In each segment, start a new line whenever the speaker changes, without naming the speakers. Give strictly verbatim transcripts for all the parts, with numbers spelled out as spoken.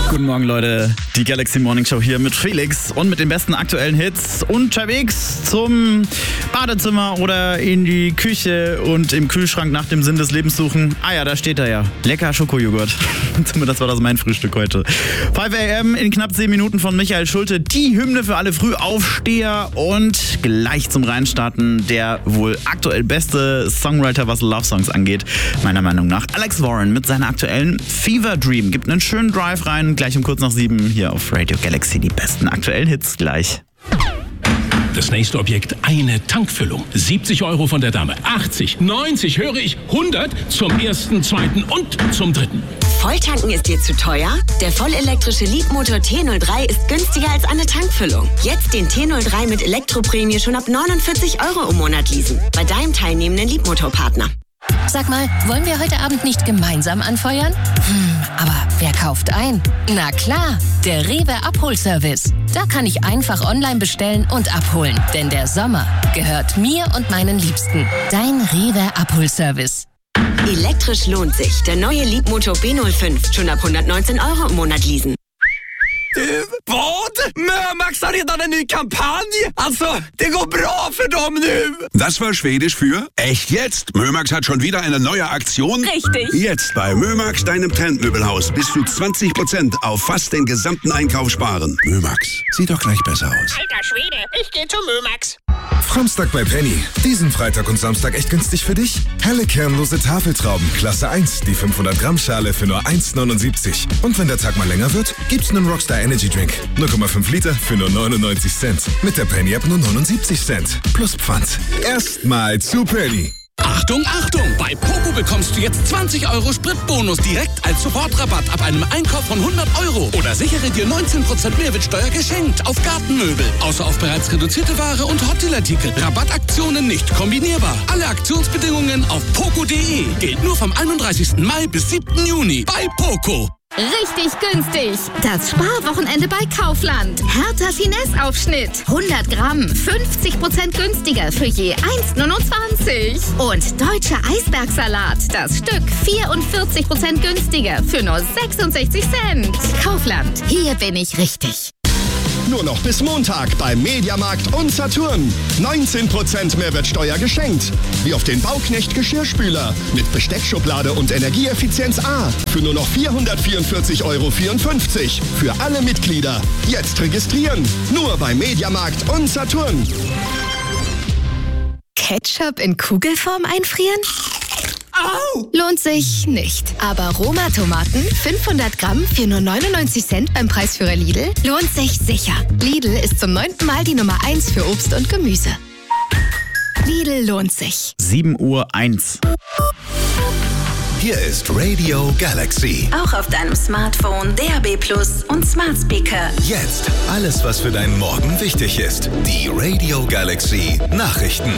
Guten Morgen, Leute. Die Galaxy Morning Show hier mit Felix und mit den besten aktuellen Hits unterwegs zum Badezimmer oder in die Küche und im Kühlschrank nach dem Sinn des Lebens suchen. Ah ja, da steht er ja. Lecker Schokojoghurt. Das war das mein Frühstück heute. fünf a m in knapp zehn Minuten von Michael Schulte. Die Hymne für alle Frühaufsteher und gleich zum Reinstarten der wohl aktuell beste Songwriter, was Love Songs angeht. Meiner Meinung nach Alex Warren mit seiner aktuellen Fever Dream. Gibt einen schönen Drive rein. Gleich um kurz nach sieben hier auf Radio Galaxy. Die besten aktuellen Hits gleich.
Das nächste Objekt, eine Tankfüllung. siebzig Euro von der Dame. achtzig, neunzig, höre ich, hundert zum ersten, zweiten und zum dritten.
Volltanken ist dir zu teuer? Der vollelektrische Leapmotor T null drei ist günstiger als eine Tankfüllung. Jetzt den T null drei mit Elektroprämie schon ab neunundvierzig Euro im Monat leasen. Bei deinem teilnehmenden Leapmotor-Partner.
Sag mal, wollen wir heute Abend nicht gemeinsam anfeuern? Hm, aber wer kauft ein? Na klar, der Rewe Abholservice. Da kann ich einfach online bestellen und abholen. Denn der Sommer gehört mir und meinen Liebsten. Dein Rewe Abholservice.
Elektrisch lohnt sich. Der neue Leapmotor B null fünf. Schon ab hundertneunzehn Euro im Monat leasen.
Vad? Mömax har redan en ny kampanj? Alltså, det går bra för dem nu!
Das war Schwedisch für echt jetzt. Mömax hat schon wieder eine neue Aktion.
Richtig.
Jetzt bei Mömax, deinem Trendmöbelhaus, bis zu zwanzig Prozent auf fast den gesamten Einkauf sparen. Mömax, sieht doch gleich besser aus.
Alter Schwede, ich geh zu Mömax.
Framstag bei Penny. Diesen Freitag und Samstag echt günstig für dich? Helle kernlose Tafeltrauben, Klasse eins, die fünfhundert Gramm Schale für nur eins neunundsiebzig. Und wenn der Tag mal länger wird, gibt's einen Rockstar Energy Drink. null Komma fünf Liter für nur neunundneunzig Cent. Mit der Penny App nur neunundsiebzig Cent. Plus Pfand. Erstmal zu Penny.
Achtung, Achtung! Bei Poco bekommst du jetzt zwanzig Euro Spritbonus direkt als Sofortrabatt ab einem Einkauf von hundert Euro. Oder sichere dir neunzehn Prozent Mehrwertsteuer geschenkt auf Gartenmöbel. Außer auf bereits reduzierte Ware und Hotelartikel. Rabattaktionen nicht kombinierbar. Alle Aktionsbedingungen auf poco punkt de. Gilt nur vom einunddreißigsten Mai bis siebten Juni bei Poco.
Richtig günstig. Das Sparwochenende bei Kaufland. Hertha Finesse-Aufschnitt. hundert Gramm. fünfzig Prozent günstiger für je eins neunundzwanzig. Und deutscher Eisbergsalat. Das Stück vierundvierzig Prozent günstiger für nur sechsundsechzig Cent. Kaufland. Hier bin ich richtig.
Nur noch bis Montag beim Mediamarkt und Saturn. neunzehn Prozent Mehrwertsteuer geschenkt. Wie auf den Bauknecht Geschirrspüler mit Besteckschublade und Energieeffizienz A. Für nur noch vierhundertvierundvierzig Euro vierundfünfzig. Für alle Mitglieder. Jetzt registrieren. Nur beim Mediamarkt und Saturn.
Ketchup in Kugelform einfrieren?
Au!
Lohnt sich nicht. Aber Roma-Tomaten, fünfhundert Gramm für nur neunundneunzig Cent beim Preisführer Lidl, lohnt sich sicher. Lidl ist zum neunten Mal die Nummer eins für Obst und Gemüse. Lidl lohnt sich.
sieben Uhr eins.
Hier ist Radio Galaxy.
Auch auf deinem Smartphone, D A B plus und Smart Speaker.
Jetzt alles, was für deinen Morgen wichtig ist. Die Radio Galaxy Nachrichten.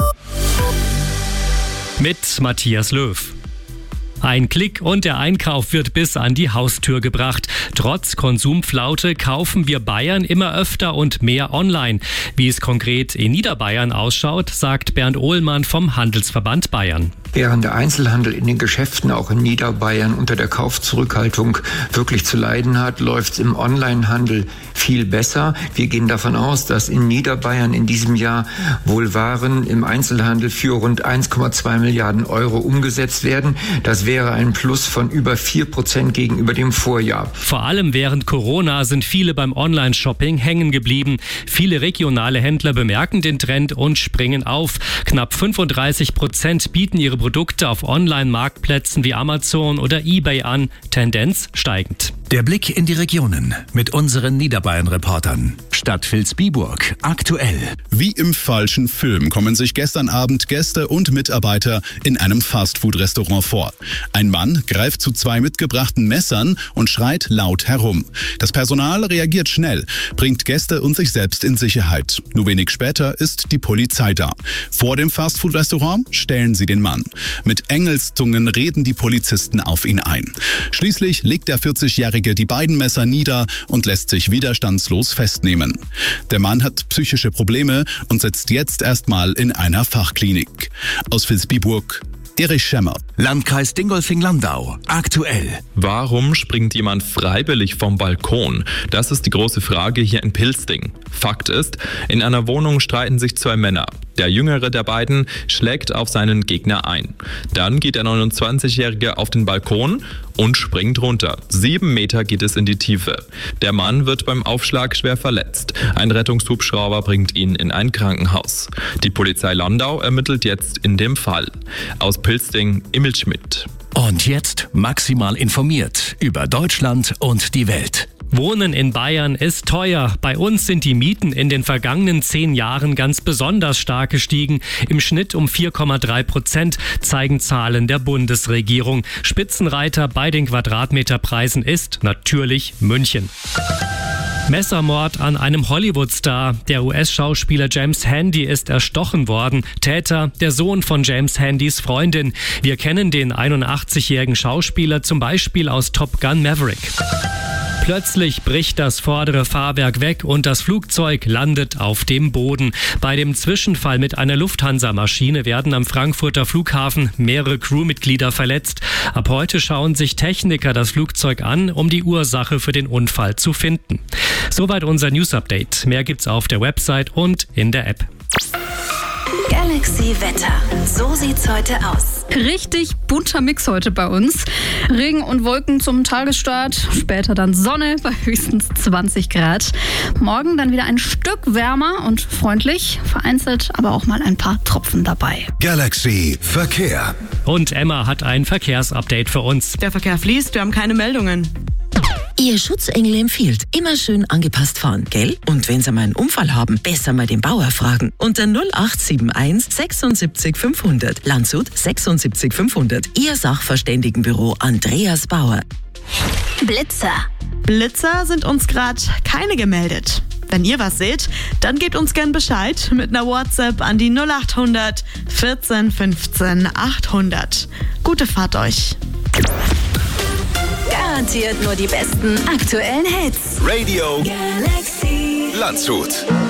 Mit Matthias Löw. Ein Klick und der Einkauf wird bis an die Haustür gebracht. Trotz Konsumflaute kaufen wir Bayern immer öfter und mehr online. Wie es konkret in Niederbayern ausschaut, sagt Bernd Ohlmann vom Handelsverband Bayern.
Während der Einzelhandel in den Geschäften auch in Niederbayern unter der Kaufzurückhaltung wirklich zu leiden hat, läuft es im Onlinehandel viel besser. Wir gehen davon aus, dass in Niederbayern in diesem Jahr wohl Waren im Einzelhandel für rund eins Komma zwei Milliarden Euro umgesetzt werden. Das wäre ein Plus von über vier Prozent gegenüber dem Vorjahr.
Vor allem während Corona sind viele beim Online-Shopping hängen geblieben. Viele regionale Händler bemerken den Trend und springen auf. Knapp fünfunddreißig Prozent bieten ihre Produkte auf Online-Marktplätzen wie Amazon oder eBay an. Tendenz steigend.
Der Blick in die Regionen mit unseren Niederbayern-Reportern. Stadt Vilsbiburg, aktuell.
Wie im falschen Film kommen sich gestern Abend Gäste und Mitarbeiter in einem Fastfood-Restaurant vor. Ein Mann greift zu zwei mitgebrachten Messern und schreit laut herum. Das Personal reagiert schnell, bringt Gäste und sich selbst in Sicherheit. Nur wenig später ist die Polizei da. Vor dem Fastfood-Restaurant stellen sie den Mann. Mit Engelszungen reden die Polizisten auf ihn ein. Schließlich legt der vierzigjährige die beiden Messer nieder und lässt sich widerstandslos festnehmen. Der Mann hat psychische Probleme und sitzt jetzt erstmal in einer Fachklinik. Aus Vilsbiburg, Erich Schemmer.
Landkreis Dingolfing-Landau. Aktuell.
Warum springt jemand freiwillig vom Balkon? Das ist die große Frage hier in Pilsting. Fakt ist, in einer Wohnung streiten sich zwei Männer. Der jüngere der beiden schlägt auf seinen Gegner ein. Dann geht der neunundzwanzigjährige auf den Balkon und springt runter. Sieben Meter geht es in die Tiefe. Der Mann wird beim Aufschlag schwer verletzt. Ein Rettungshubschrauber bringt ihn in ein Krankenhaus. Die Polizei Landau ermittelt jetzt in dem Fall. Aus Pilsting, Emil Schmidt.
Und jetzt maximal informiert über Deutschland und die Welt.
Wohnen in Bayern ist teuer. Bei uns sind die Mieten in den vergangenen zehn Jahren ganz besonders stark gestiegen. Im Schnitt um vier Komma drei Prozent, zeigen Zahlen der Bundesregierung. Spitzenreiter bei den Quadratmeterpreisen ist natürlich München. Messermord an einem Hollywood-Star. Der U S-Schauspieler James Handy ist erstochen worden. Täter, der Sohn von James Handys Freundin. Wir kennen den einundachtzigjährigen Schauspieler zum Beispiel aus Top Gun Maverick. Plötzlich bricht das vordere Fahrwerk weg und das Flugzeug landet auf dem Boden. Bei dem Zwischenfall mit einer Lufthansa-Maschine werden am Frankfurter Flughafen mehrere Crewmitglieder verletzt. Ab heute schauen sich Techniker das Flugzeug an, um die Ursache für den Unfall zu finden. Soweit unser News-Update. Mehr gibt's auf der Website und in der App.
Galaxy Wetter. So sieht's heute aus.
Richtig bunter Mix heute bei uns. Regen und Wolken zum Tagesstart, später dann Sonne bei höchstens zwanzig Grad. Morgen dann wieder ein Stück wärmer und freundlich, vereinzelt aber auch mal ein paar Tropfen dabei.
Galaxy Verkehr.
Und Emma hat ein Verkehrsupdate für uns.
Der Verkehr fließt, wir haben keine Meldungen.
Ihr Schutzengel empfiehlt, immer schön angepasst fahren, gell? Und wenn Sie mal einen Unfall haben, besser mal den Bauer fragen. Unter null acht sieben eins sechsundsiebzig fünfhundert. Landshut sechsundsiebzig fünfhundert. Ihr Sachverständigenbüro Andreas Bauer.
Blitzer.
Blitzer sind uns gerade keine gemeldet. Wenn ihr was seht, dann gebt uns gern Bescheid mit einer WhatsApp an die null achthundert vierzehn fünfzehn achthundert. Gute Fahrt euch.
Garantiert nur die besten aktuellen Hits.
Radio
Galaxy
Landshut.